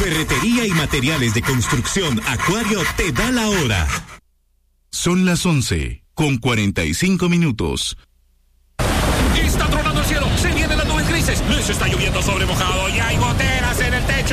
Ferretería y materiales de construcción Acuario te da la hora. Son las 11:45. Está tronando el cielo, se vienen las nubes grises, les está lloviendo sobre mojado y hay goteras en el techo.